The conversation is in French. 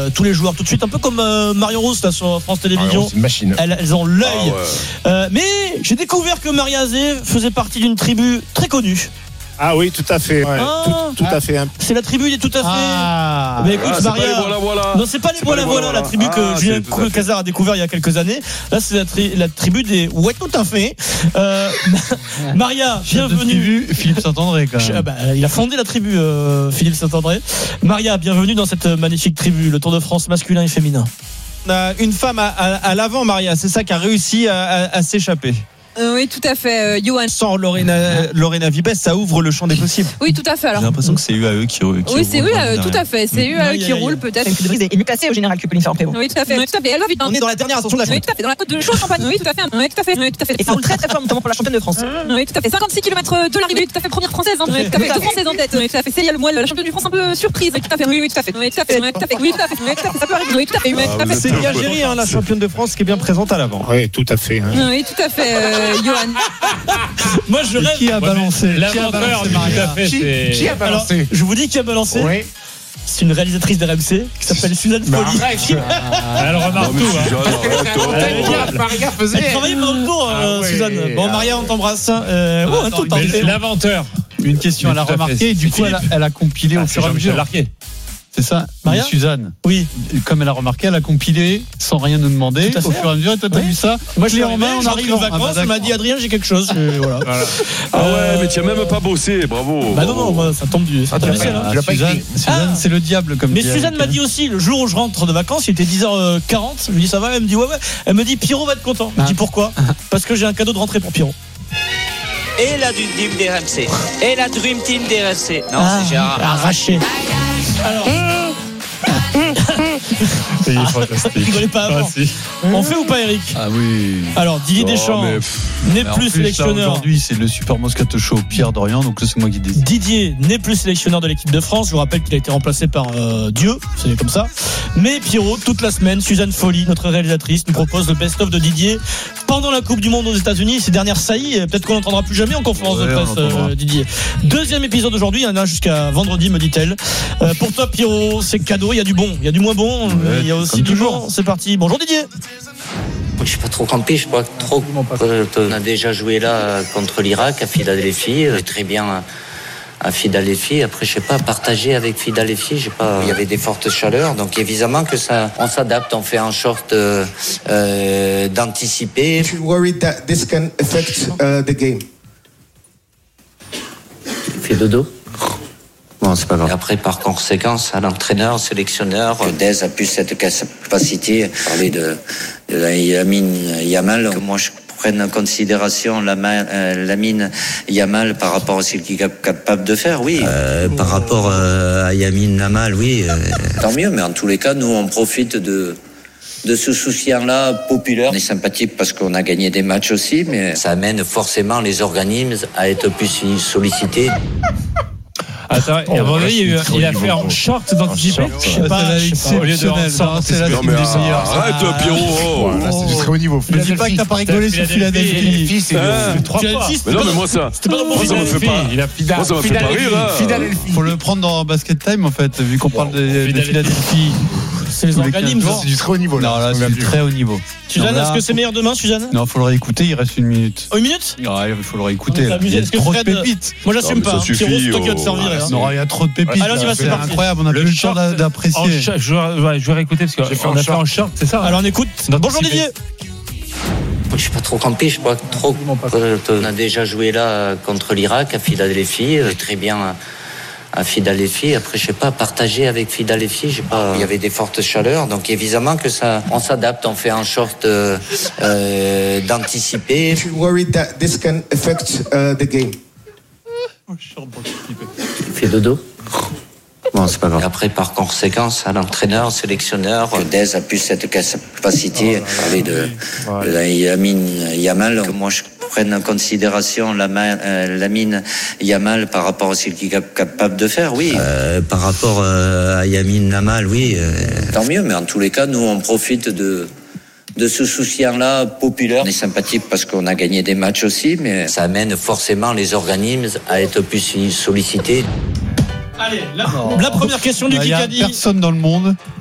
tous les joueurs tout de suite, un peu comme Marion Rousse là, sur France Télévisions. C'est une machine. Elles ont l'œil. Mais j'ai découvert que Maria Azé faisait partie d'une tribu très connue. Ah oui, tout à fait. Ouais. Tout à fait. C'est la tribu des tout à fait. Mais écoute, Maria. Non, c'est pas les voilà, la tribu que Julien Cazard a découvert il y a quelques années. Là, c'est la tribu des ouais, tout à fait. Maria, bienvenue. Philippe Saint-André, quand même. Il a fondé la tribu, Philippe Saint-André. Maria, bienvenue dans cette magnifique tribu, le Tour de France masculin et féminin. On a une femme à l'avant, Maria. C'est ça qui a réussi à s'échapper. Oui, tout à fait, Johan. Sans Lorena Vibes, ça ouvre le champ des possibles. Oui, tout à fait. Alors. J'ai l'impression que c'est UAE qui roule. Oui, c'est UAE, tout à fait. C'est UAE qui roule peut-être. Et mieux classé au général que Pauline Ferrand-Prévôt. Oui, tout à fait. Oui, tout à fait. Elle va vite. On est dans la dernière ascension de la Oui, tout à fait. Dans la côte de Champagne. Oui, tout à fait. Oui, tout à fait. Oui, tout à fait. Et ça roule très très fort, notamment pour la championne de France. Oui, tout à fait. 56 km de l'arrivée. Tout à fait. Première française. Oui, tout à fait. Deux françaises en tête. Oui, tout à fait. Célia Lemoine, la championne du France, un peu surprise. Oui, tout à fait. Oui, tout à fait. Oui, tout à fait. Oui, tout à fait. Oui, tout à fait. Oui, tout à fait. Ça peut arriver. Oui, tout à fait. Oui, tout à fait. C'est Célia Géry, la championne de France, qui est bien présente à l'avant. Oui, tout à fait. Oui, tout à fait, Johan. Moi, je rêve. Qui a balancé L'inventeur, tout à fait. Qui a balancé? Alors, je vous dis qui a balancé. Oui. C'est une réalisatrice d'RMC qui s'appelle Suzanne Folly. Elle remarque tout. Elle travaillait pendant le tour, Suzanne. Bon, Maria, on t'embrasse. L'inventeur. Une question, elle a remarqué et du coup, elle a compilé au fur et à mesure. C'est ça, Maria Suzanne. Oui. Comme elle a remarqué, elle a compilé sans rien nous demander au fur et à mesure. Et toi, t'as vu ça? Moi, je l'ai en main, main, on arrive en vacances. Elle m'a dit, Adrien, j'ai quelque chose. Voilà. Ah ouais, mais tu n'as même pas bossé, bravo. Bah non, moi, ça tombe du ciel. Suzanne, c'est le diable comme mais Suzanne m'a dit aussi, le jour où je rentre de vacances, il était 10h40. Je lui dis, ça va? Elle me dit, ouais. Elle me dit, Pierrot va être content. Je dis, pourquoi? Parce que j'ai un cadeau de rentrée pour Pierrot. Et la Dream Team d'RMC. Et la Dream Team d'RMC. Non, c'est Gérard. Arraché. Alors. C'est fantastique. Vous rigolez pas avant. On fait ou pas, Eric? Ah oui. Alors, Didier Deschamps n'est plus sélectionneur. Aujourd'hui, c'est le Super Moscato Show Pierre Dorian, donc là, c'est moi qui décide. Didier n'est plus sélectionneur de l'équipe de France. Je vous rappelle qu'il a été remplacé par Dieu, c'est comme ça. Mais Pierrot, toute la semaine, Suzanne Folly, notre réalisatrice, nous propose le best-of de Didier pendant la Coupe du Monde aux États-Unis. Ces dernières saillies, peut-être qu'on n'entendra plus jamais en conférence de presse, Didier. Deuxième épisode aujourd'hui, il y en a jusqu'à vendredi, me dit-elle. Pour toi, Pierrot, c'est cadeau. Il y a du bon, il y a du moins bon, il y a aussi du bon. C'est parti. Bonjour Didier. Je suis pas trop campé, je suis pas trop. On a déjà joué là contre l'Irak à Philadelphie, très bien à Philadelphie. Après, je sais pas, partager avec Philadelphie, je sais pas. Il y avait des fortes chaleurs, donc évidemment que ça, on s'adapte, on fait en sorte d'anticiper. If you're worried that this can affect the game. Tu fais dodo. Bon, c'est pas grave. Et après, par conséquence, l'entraîneur, sélectionneur, Dez a pu cette capacité, parler de Lamine Yamal. Que moi, je prenne en considération Lamine Yamal par rapport à ce qu'il est capable de faire, oui. Par rapport à Lamine Yamal, oui. Tant mieux, mais en tous les cas, nous, on profite de ce soutien-là populaire. On est sympathique parce qu'on a gagné des matchs aussi, mais ça amène forcément les organismes à être plus sollicités. Attends, et à mon avis, il a fait en short d'anticiper. Je sais pas, au lieu de c'est la non, mais arrête, Pierrot. Là, c'est du très haut niveau. Ne dis pas que t'as pas rigolé sur Philadelphie. C'est 3 fois. Mais non, mais moi, ça me fait pas. Moi, ça me fait pas rire. Faut le prendre dans Basket Time, en fait, vu qu'on parle de Philadelphie. C'est les organismes. C'est du très haut niveau. Non, là, c'est du très haut niveau. Suzanne, est-ce que c'est meilleur demain, Suzanne? Non, faut le réécouter, il reste 1 minute. Oh, 1 minute? Il faut le réécouter. Il y a trop de pépites. Moi, j'assume pas. Pierrot, c'est toi qui vas te servir. Non, il y a trop de pépites. Alors, c'est incroyable, on a plus le temps d'apprécier. Je vais réécouter parce qu'on a fait en short, c'est ça? Alors, on écoute. Bonjour Didier. Je suis pas trop campé, je suis pas trop. On a déjà joué là contre l'Irak à Philadelphie, très bien à Philadelphie. Après, je sais pas, partager avec Philadelphie, je sais pas. Il y avait des fortes chaleurs, donc évidemment que ça, on s'adapte, on fait en sorte d'anticiper. If you're worried that this can affect the game. Tu fais dodo. Bon, c'est pas grave. Et après, par conséquence, l'entraîneur, sélectionneur, Dez a pu cette capacité, parler de Lamine Yamal. Que moi, je prenne en considération Lamine Yamal par rapport à ce qu'il est capable de faire, oui. Par rapport à Lamine Yamal, oui. Tant mieux, mais en tous les cas, nous, on profite de ce soutien-là populaire. On est sympathique parce qu'on a gagné des matchs aussi, mais ça amène forcément les organismes à être plus sollicités. Allez, la première question du Kikadi. Il n'y a personne dans le monde